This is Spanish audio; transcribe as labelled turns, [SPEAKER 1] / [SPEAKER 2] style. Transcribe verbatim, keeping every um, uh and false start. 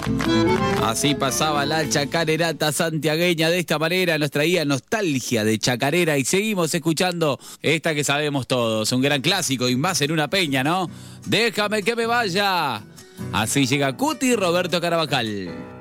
[SPEAKER 1] Así pasaba la chacarerata santiagueña. De esta manera nos traía nostalgia de chacarera y seguimos escuchando esta que sabemos todos, un gran clásico y más en una peña, ¿no? Déjame que me vaya. Así llega Cuti Roberto Carabajal.